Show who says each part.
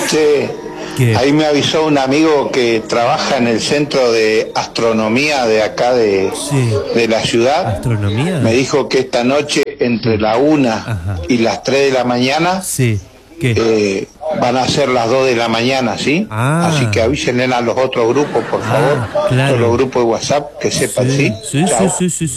Speaker 1: Sí,
Speaker 2: ¿Qué?
Speaker 1: ahí me avisó un amigo que trabaja en el centro de astronomía de acá
Speaker 2: Sí.
Speaker 1: de la ciudad.
Speaker 2: ¿Astronomía?
Speaker 1: Me dijo que esta noche entre la 1
Speaker 2: Ajá.
Speaker 1: y las 3 de la mañana
Speaker 2: Sí. ¿Qué?
Speaker 1: van a ser las 2 de la mañana, ¿sí? Así que
Speaker 2: Ah.
Speaker 1: avísenle a los otros grupos, por favor,
Speaker 2: Ah,
Speaker 1: todos los
Speaker 2: claro.
Speaker 1: grupos de WhatsApp, que sepan,
Speaker 2: Sí,
Speaker 1: ¿sí?
Speaker 2: sí, sí,
Speaker 1: Chao.
Speaker 2: sí, sí, sí.